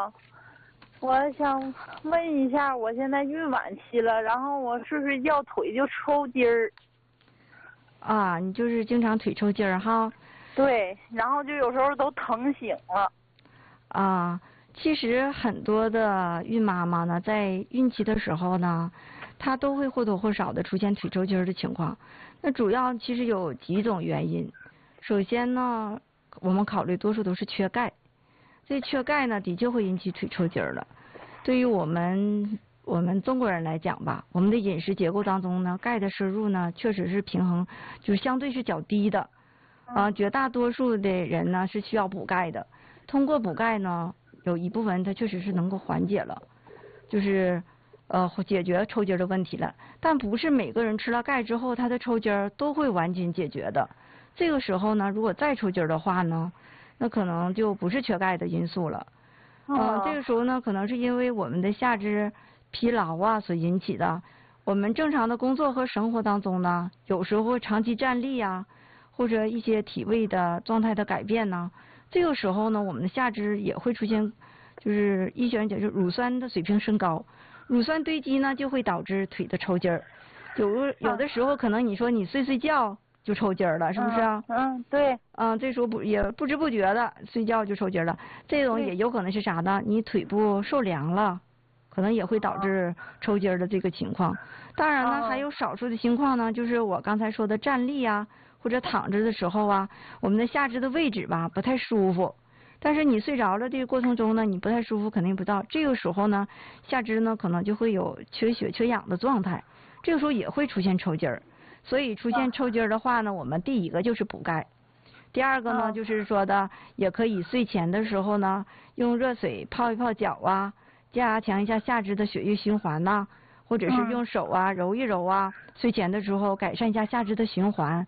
好，我想问一下，我现在孕晚期了，然后我睡觉腿就抽筋儿。 啊，你就是经常腿抽筋儿哈？ 对，然后就有时候都疼醒了。 啊，其实很多的孕妈妈呢，在孕期的时候呢，她都会或多或少的出现腿抽筋儿的情况。那主要其实有几种原因。首先呢，我们考虑多数都是缺钙。这缺钙呢，的确会引起腿抽筋儿的。对于我们中国人来讲吧，我们的饮食结构当中呢，钙的摄入呢，确实是平衡，就是相对是较低的。绝大多数的人呢是需要补钙的。通过补钙呢，有一部分它确实是能够缓解了，就是解决抽筋的问题了。但不是每个人吃了钙之后，他的抽筋都会完全解决的。这个时候呢，如果再抽筋的话呢，那可能就不是缺钙的因素了。这个时候呢，可能是因为我们的下肢疲劳啊所引起的。我们正常的工作和生活当中呢，有时候长期站立啊，或者一些体位的状态的改变呢，这个时候呢，我们的下肢也会出现，就是医学上讲，就是乳酸的水平升高，乳酸堆积呢就会导致腿的抽筋儿。有的时候可能你说你睡觉就抽筋儿了，是不是啊？ 对。 这时候也不知不觉的睡觉就抽筋了，这种也有可能是啥呢？你腿部受凉了，可能也会导致抽筋的这个情况。当然呢，还有少数的情况呢，就是我刚才说的站立啊，或者躺着的时候啊，我们的下肢的位置吧不太舒服。但是你睡着了这个过程中呢，你不太舒服，肯定不到。这个时候呢，下肢呢可能就会有缺血缺氧的状态，这个时候也会出现抽筋儿。所以出现抽筋儿的话呢，我们第一个就是补钙。第二个呢，就是说的，也可以睡前的时候呢，用热水泡一泡脚啊，加强一下下肢的血液循环呐，或者是用手啊揉一揉啊，睡前的时候改善一下下肢的循环，